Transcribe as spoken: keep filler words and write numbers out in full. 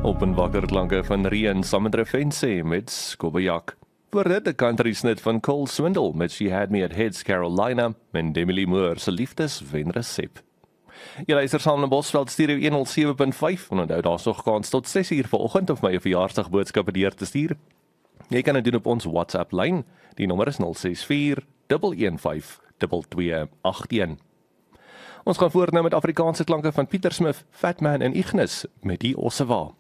Op en wakker klanke van Rian saam met Refense met Skobbejak. Voor dit de country snit van Cole Swindle met She Had Me at Heads Carolina en Emily Moore se liefdeswenresep. Jy luister saam na Bosveld Stereo honderd sewe punt vyf en onthou daar's nog kans tot ses uur vanoggend of my 'n verjaarsdagboodskappe deur te stuur. Jy kan dit doen op ons WhatsApp lyn. Die nommer is nul ses vier een een vyf twee twee agt een. Ons gaan voort nou met Afrikaanse klanke van Pieter Smith, Fatman en Ignis met die Ossewa.